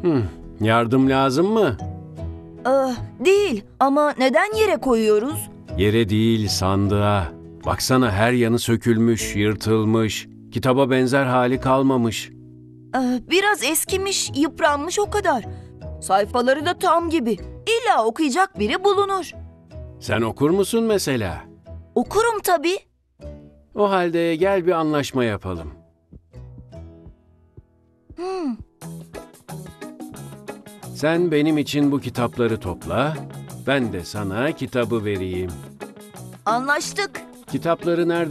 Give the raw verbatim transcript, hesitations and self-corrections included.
Hmm, yardım lazım mı? Ee, değil ama neden yere koyuyoruz? Yere değil, sandığa. Baksana, her yanı sökülmüş, yırtılmış. Kitaba benzer hali kalmamış. Ee, biraz eskimiş, yıpranmış o kadar. Sayfaları da tam gibi. İlla okuyacak biri bulunur. Sen okur musun mesela? Okurum tabii. O halde gel bir anlaşma yapalım. Hmm, Sen benim için bu kitapları topla, ben de sana kitabı vereyim. anlaştık. Kitapları nerede